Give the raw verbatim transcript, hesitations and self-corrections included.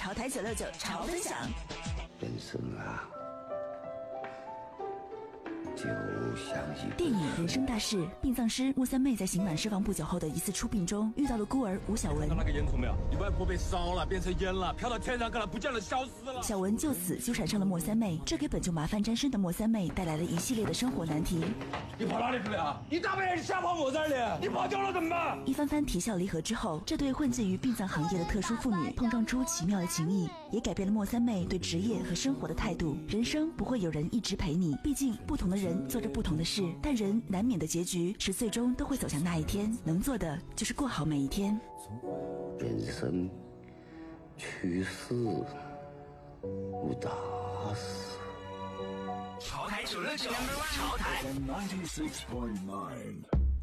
潮台九六九潮分享。 人生啊，就像一电影《人生大事》，殡葬师莫三妹在刑满释放不久后的一次出殡中，遇到了孤儿吴小文。 看那个烟囱没有？你外婆被烧了，变成烟了，飘到天上，看来不见了，消失了。 小文就此纠缠上了莫三妹，这给本就麻烦沾身的莫三妹带来了一系列的生活难题。 你跑哪里去了啊？你大半夜瞎跑我这里，你跑掉了怎么办？ 一番番啼笑离合之后，这对混迹于殡葬行业的特殊妇女碰撞出奇妙的情谊，也改变了莫三妹对职业和生活的态度。人生不会有人一直陪你，毕竟不同的人做着不同的事，但人难免的结局是最终都会走向那一天，能做的就是过好每一天。 人生去世无大事。 潮台九六九，潮台。 ninety-six point nine